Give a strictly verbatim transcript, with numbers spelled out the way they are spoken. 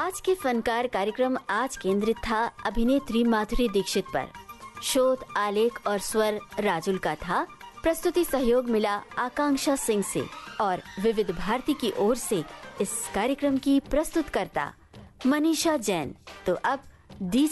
आज के फनकार कार्यक्रम आज केंद्रित था अभिनेत्री माधुरी दीक्षित पर। शोध, आलेख और स्वर राजुल का था। प्रस्तुति सहयोग मिला आकांक्षा सिंह से और विविध भारती की ओर से इस कार्यक्रम की प्रस्तुतकर्ता मनीषा जैन। तो अब दी